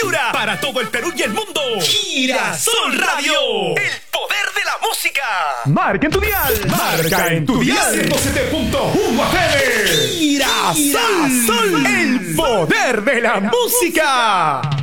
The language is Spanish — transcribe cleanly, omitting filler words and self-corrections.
Piura, para todo el Perú y el mundo. Girasol Radio, el poder de la música. Marca en tu dial. Marca en tu dial. 107.1 FM. Girasol, El poder de la música.